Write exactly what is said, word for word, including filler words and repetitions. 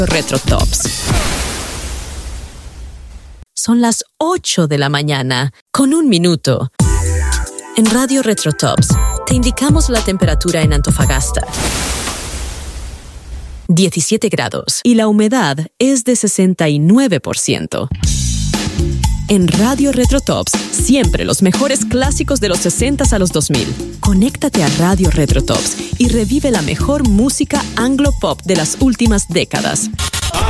Retro Tops. Son las ocho de la mañana, con un minuto. En Radio Retro Tops te indicamos la temperatura en Antofagasta. diecisiete grados y la humedad es de sesenta y nueve por ciento. En Radio Retro Tops, siempre los mejores clásicos de los sesentas a los dos mil. Conéctate a Radio Retro Tops y revive la mejor música anglo-pop de las últimas décadas.